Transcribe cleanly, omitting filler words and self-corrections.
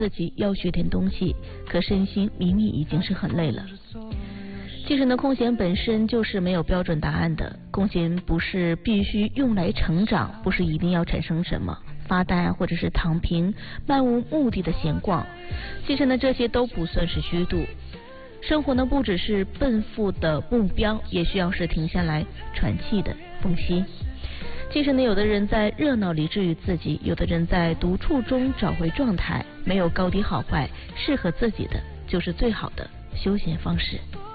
自己要学点东西，可身心明明已经是很累了。其实呢，空闲本身就是没有标准答案的，空闲不是必须用来成长，不是一定要产生什么发呆或者是躺平漫无目的的闲逛，其实呢这些都不算是虚度。生活呢不只是奔赴的目标，也需要是停下来喘气的缝隙。其实呢，有的人在热闹里治愈自己，有的人在独处中找回状态，没有高低好坏，适合自己的就是最好的休闲方式。